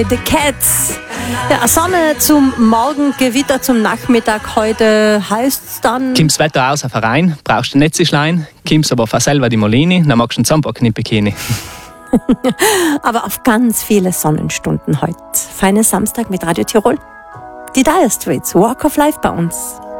The Cats. Ja, Sonne zum Morgen, Gewitter zum Nachmittag. Heute heißt's dann... Kommst das Wetter aus, ein Verein, brauchst du nicht zu schleien, kommst aber fahr selber die Molini, dann magst du einen Zusammenpacken im Bikini. Aber auf ganz viele Sonnenstunden heute. Feines Samstag mit Radio Tirol. Die Dire Straits, Walk of Life bei uns.